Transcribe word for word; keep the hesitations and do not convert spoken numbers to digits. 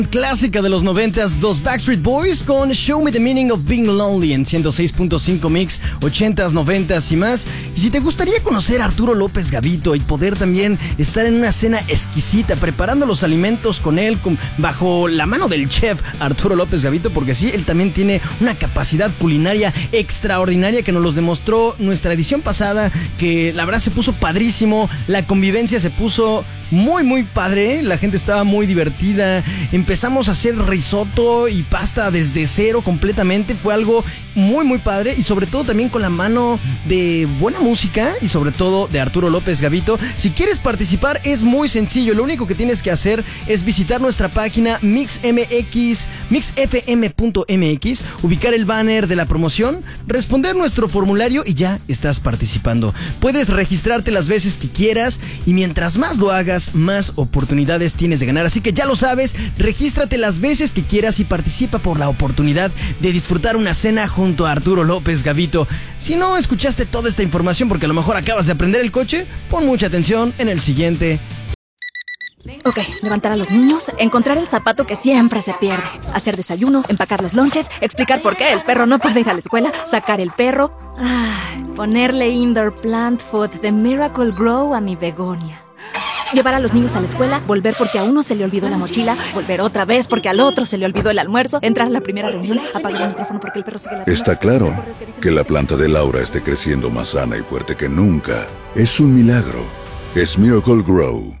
Clásica de los noventas, dos Backstreet Boys con Show Me the Meaning of Being Lonely en ciento seis punto cinco Mix, ochentas, noventas y más. Y si te gustaría conocer a Arturo López Gavito y poder también estar en una cena exquisita preparando los alimentos con él, con, bajo la mano del chef Arturo López Gavito, porque sí, él también tiene una capacidad culinaria extraordinaria que nos los demostró nuestra edición pasada, que la verdad se puso padrísimo, la convivencia se puso muy muy padre, la gente estaba muy divertida, empezamos a hacer risotto y pasta desde cero completamente, fue algo muy muy padre y sobre todo también con la mano de buena música y sobre todo de Arturo López Gavito. Si quieres participar es muy sencillo, lo único que tienes que hacer es visitar nuestra página MixMX, mixfm punto mx, ubicar el banner de la promoción, responder nuestro formulario y ya estás participando. Puedes registrarte las veces que quieras y mientras más lo hagas, más oportunidades tienes de ganar. Así que ya lo sabes, regístrate las veces que quieras y participa por la oportunidad de disfrutar una cena junto a Arturo López Gavito. Si no escuchaste toda esta información porque a lo mejor acabas de aprender el coche, pon mucha atención en el siguiente. Ok, levantar a los niños, encontrar el zapato que siempre se pierde, hacer desayuno, empacar los lonches, explicar por qué el perro no puede ir a la escuela, sacar el perro, ay, ponerle indoor plant food de Miracle Grow a mi begonia. Llevar a los niños a la escuela, volver porque a uno se le olvidó la mochila, volver otra vez porque al otro se le olvidó el almuerzo, entrar a la primera reunión, apagar el micrófono porque el perro sigue la... Está claro que la planta de Laura esté creciendo más sana y fuerte que nunca. Es un milagro. Es Miracle Grow.